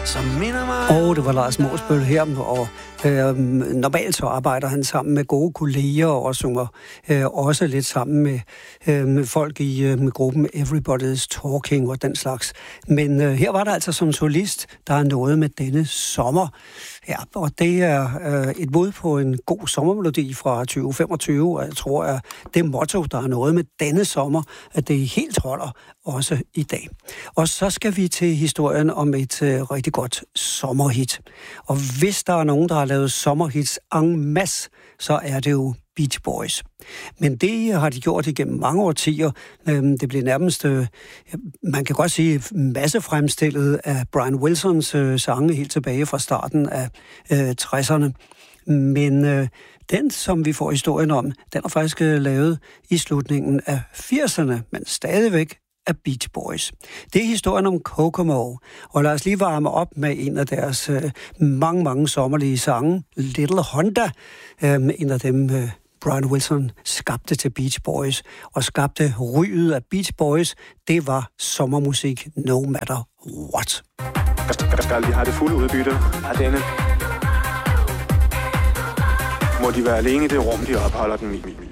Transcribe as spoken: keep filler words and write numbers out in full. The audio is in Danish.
Og det var Lars Morsbøl her, og øh, normalt så arbejder han sammen med gode kolleger og synger øh, også lidt sammen med, øh, med folk i øh, med gruppen Everybody's Talking og den slags. Men øh, her var der altså som solist, der er noget med denne sommer. Ja, og det er øh, et bud på en god sommermelodi fra tyve femogtyve, og jeg tror, at det motto, der er noget med denne sommer, at det helt holder også i dag. Og så skal vi til historien om et øh, rigtig godt sommerhit. Og hvis der er nogen, der har lavet sommerhits en masse, så er det jo Beach Boys. Men det har de gjort igennem mange årtier. Det blev nærmest, man kan godt sige, massefremstillet af Brian Wilsons sange helt tilbage fra starten af tresserne. Men den, som vi får historien om, den er faktisk lavet i slutningen af firserne, men stadigvæk af Beach Boys. Det er historien om Kokomo, og lad os lige varme op med en af deres øh, mange, mange sommerlige sange, Little Honda, øh, en af dem øh, Brian Wilson skabte til Beach Boys, og skabte ryget af Beach Boys. Det var sommermusik no matter what. Jeg skal aldrig have det fulde udbytte af denne. Må de være alene i det rum, de opholder den i.